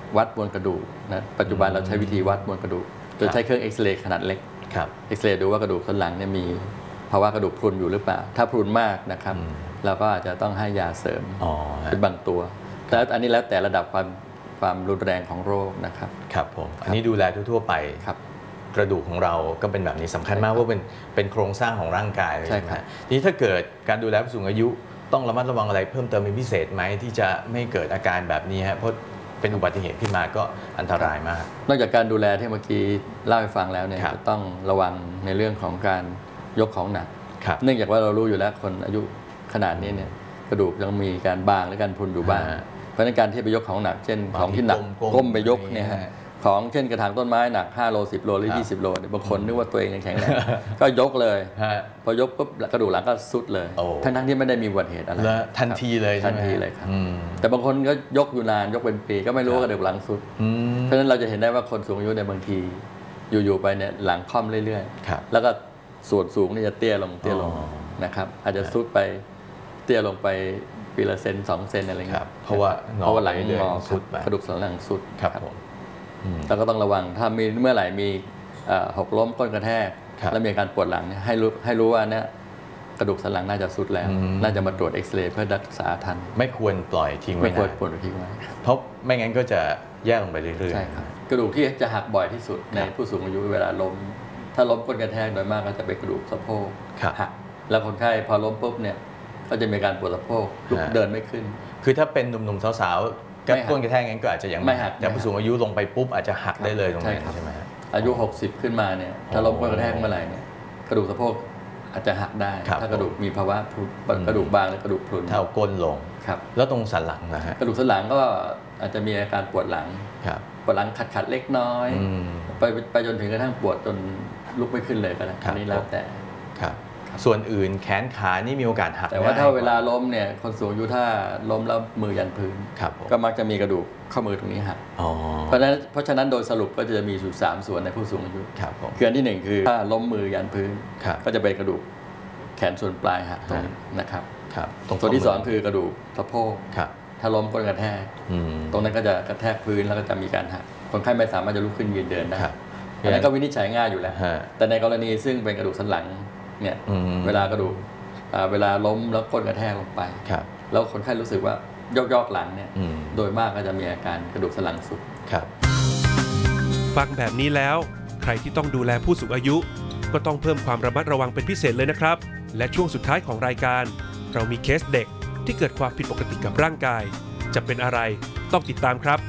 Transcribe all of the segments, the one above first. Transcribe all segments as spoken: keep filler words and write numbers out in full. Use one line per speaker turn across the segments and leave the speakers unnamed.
วัดมวลกระดูกนะปัจจุบันเราใช้วิธีวัดมวลกระดูกโดยใช้เครื่องเอ็กซเรย์ขนาดเล็กเอ็กซเรย์ดูว่ากระดูกสันหลังเนี่ยมีภาวะกระดูกพรุนอยู่หรือเปล่าถ้าพรุนมากนะครับเราก็อาจจะต้องให้ยาเสริมเป็นบางตัวแต่อันนี้แล้วแต่ระดับความความรุนแรงของโรคนะครับ
ครับผมอันนี้ดูแลทั่วๆไป
ครับ
กระดูกของเราก็เป็นแบบนี้สำคัญมากว่าเป็นเป็นโครงสร้างของร่างกาย
ใช่ครับ
ทีนี้ถ้าเกิดการดูแลผู้สูงอายุต้องระมัดระวังอะไรเพิ่มเติมเป็นพิเศษไหมที่จะไม่เกิดอาการแบบนี้ฮะเพราะเป็นอุบัติเหตุขึ้นมาก็อันตรายมาก
นอกจากการดูแลที่เมื่อกี้เล่าให้ฟังแล้วเนี่ยจะต้องระวังในเรื่องของการยกของหนักเนื่องจากว่าเรารู้อยู่แล้วคนอายุขนาดนี้เนี่ยกระดูกยังมีการบางและการพรุนอยู่บ้างเพราะฉะนั้นการที่ไปยกของหนักเช่นของที่หนักก้มไปยกเนี่ยของเช่นกระถางต้นไม้หนักห้าโลสิบโลหรือยี่สิบโลบางคนนึกว่าตัวเองยังแข็งแรงก็ยกเลยพอยกปุ๊บกระดูกหลังก็ซุดเลยทั้งทั้งที่ไม่ได้มีอุบัติเหตุอะไร
ทันทีเลย
ทันทีเลยครับแต่บางคนก็ยกอยู่นานยกเป็นปีก็ไม่รู้ว่ากระดูกหลังซุดเพราะฉะนั้นเราจะเห็นได้ว่าคนสูงอายุในบางทีอยู่ๆไปเนี่ยหลังค่อมเรื่อยๆแล้วก็ส่วนสูงนี่จะเตี้ยลงเตี้ยลงนะครับอาจจะซุดไปเตี้ยลงไปปีละเซนสองเซนอะไรเงี้ย
เพราะว่า
เพราะว่าหลังงอกระดูกสันหลังซุด
ครับผม
แล้วก็ต้องระวังถ้ามีเมื่อไหร่มีหกล้มก้นกระแทกแล้วมีอาการปวดหลังเนี่ยให้รู้ให้รู้ว่าเนี่ยกระดูกสันหลังน่าจะซุดแล้วน่าจะมาตรวจเอ็กซเรย์เพื่อรักษาทัน
ไม่ควรปล่อยทิ้งไว้
ไม่ควรปล่อยทิ้งไว้
เพราะไม่งั้นก็จะแย่ลงไปเรื่อยๆ
ใช่ครับกระดูกที่จะหักบ่อยที่สุดในผู้สูงอายุเวลาล้มถ้าล้มก้นกระแทกโดยมากก็จะเป็นกระดูกสะโพกหักแล้วคนไข้พอล้มปุ๊บเนี่ยก็จะมีการปวดสะโพกลุกเดินไม่ขึ้น
คือถ้าเป็นหนุ่มๆสาวๆก้นกระแทกงั้นก็อาจจะยังไม่หักแต่ผู้สูงอายุลงไปปุ๊บอาจจะหักได้เลยตรงนี้ใช่ไหม
อายุหกสิบขึ้นมาเนี่ยถ้าล้มก้นกระแทกเมื่อไหร่เนี่ยกระดูกสะโพกอาจจะหักได้ถ้ากระดูกมีภาวะกระดูกบางและกระดูกพรุน
เท่าก้นลง
ครับ
แล้วตรงสันหลังนะฮะ
กระดูกสันหลังก็อาจจะมีอาการปวดหลังปวดหลังขัดๆเล็กน้อยไปไปจนถึงกระทั่งปวดจนลุกไม่ขึ้นเลยก็ได้อันนี้แล้วแต่
ส่วนอื่นแขนขานี่มีโอกาสหัก
แต่ว่าถ้าเวลาล้มเนี่ยคนสูงอายุถ้าล้มแล้วมือยันพื้นก็มักจะมีกระดูกข้อมือตรงนี้หักเพราะฉะนั้นเพราะฉะนั้นโดยสรุปก็จะมีอยู่สามส่วนในผู้สูงอายุคืออันที่หนึ่งคือถ้าล้มมือยันพื้นก็จะเป็นกระดูกแขนส่วนปลายหักตรงนี้นะครับส่วนที่สองคือกระดูกสะโพกถ้าล้มก้นกระแทกตรงนั้นก็จะกระแทกพื้นแล้วก็จะมีการหักคนไข้ไม่สามารถจะลุกขึ้นยืนเดินได้อันนั้นก็วินิจฉัยง่ายอยู่แล้วแต่ในกรณีซึ่งเป็นกระดูกสันหลังเนี่ยเวลากระดูกเวลาล้มแล้วก้นกระแทกลงไปแล้วคนไข้รู้สึกว่ายกยกหลังเนี่ยโดยมากก็จะมีอาการกระดูกสันหลังสุด
ฟังแบบนี้แล้วใครที่ต้องดูแลผู้สูงอายุก็ต้องเพิ่มความระมัดระวังเป็นพิเศษเลยนะครับและช่วงสุดท้ายของรายการเรามีเคสเด็กที่เกิดความผิดปกติกับร่างกายจะเป็นอะไรต้องติดตามครับ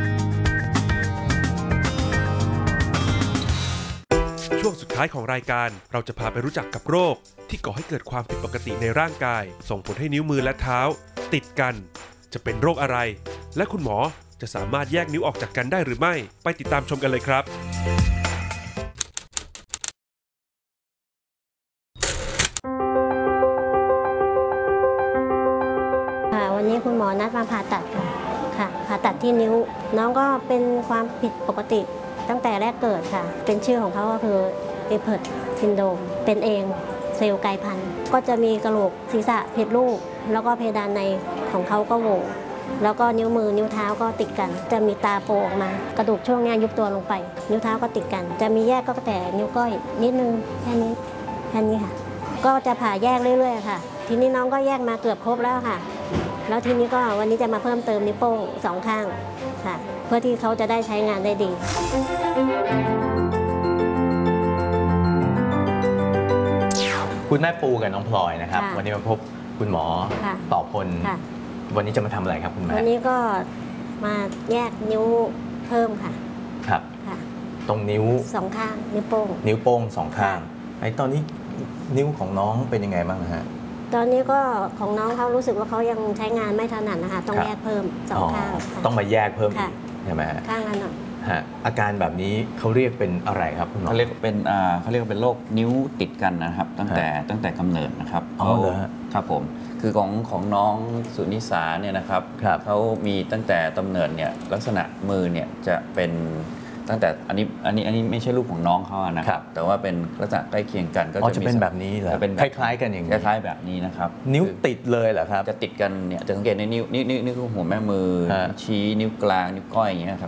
ช่วงสุดท้ายของรายการเราจะพาไปรู้จักกับโรคที่ก่อให้เกิดความผิดปกติในร่างกายส่งผลให้นิ้วมือและเท้าติดกันจะเป็นโรคอะไรและคุณหมอจะสามารถแยกนิ้วออกจากกันได้หรือไม่ไปติดตามชมกันเลยครับ
วันนี้คุณหมอนัดมาผ่าตัดค่ะค่ะผ่าตัดที่นิ้วน้องก็เป็นความผิดปกติตั้งแต่แรกเกิดค่ะเป็นชื่อของเขาก็คือเอเพิร์ตซินโดรมเป็นเองเซลล์กลายพันธุ์ก็จะมีกระโหลกศีรษะผิดรูปแล้วก็เพดานในของเขาก็โหว่แล้วก็นิ้วมือนิ้วเท้าก็ติดกันจะมีตาโผล่ออกมากระดูกช่วงนี้ยุบตัวลงไปนิ้วเท้าก็ติดกันจะมีแยกก็แต่นิ้วก้อยนิดนึงแค่นี้แค่นี้ค่ะก็จะผ่าแยกเรื่อยๆค่ะทีนี้น้องก็แยกมาเกือบครบแล้วค่ะแล้วทีนี้ก็วันนี้จะมาเพิ่มเติมนิ้วโป้งสองข้างค่ะเพื่อที่เขาจะได้ใช้งานได้ดี
คุณแม่ปูกับน้องพลอยนะครับวันนี้มาพบคุณหมอต่อพลวันนี้จะมาทำอะไรครับคุณแม่
วันนี้ก็มาแยกนิ้วเพิ่มค่ะ
ครับตรงนิ้ว
สองข้างนิ้วโป้ง
นิ้วโป้งสองข้างไอ้ตอนนี้นิ้วของน้องเป็นยังไงบ้างฮะ
ตอนนี้ก็ของน้องเขารู้สึกว่าเขายังใช้งานไม่ถนัดนะคะต้องแยกเพิ่มสองข้าง
ต้องมาแยกเพิ่มอีกใช่ไหม
ข้างละหน่อย
ฮะอาการแบบนี้เขาเรียกเป็นอะไรครับคุณหมอ
เขาเรียกเป็นอ่าเขาเรียกเป็นโรคนิ้วติดกันนะครับตั้งแต่ตั้งแต่กำเนิดนะครับ
อ๋อเหรอ
ครับผมคือของของน้องสุนิสาเนี่ยนะครับเขามีตั้งแต่กำเนิดเนี่ยลักษณะมือเนี่ยจะเป็นตั้งแต่อันนี้อันนี้อันนี้ไม่ใช่รูปของน้องเขานะครับแต่ว่าเป็นลักษณะใกล้เคียงกัน
ก็จะเป็นแบบนี้เหรอคล้ายๆกันอย่างนี้
คล้ายๆแบบนี้นะครับ
นิ้วติดเลยเหรอครับ
จะติดกันเนี่ยจะสังเกตในนิ้วนิ้วนิ้วนิ้วหัวแม่มือชี้นิ้วกลางนิ้วก้อยอย่างเงี้ยครับ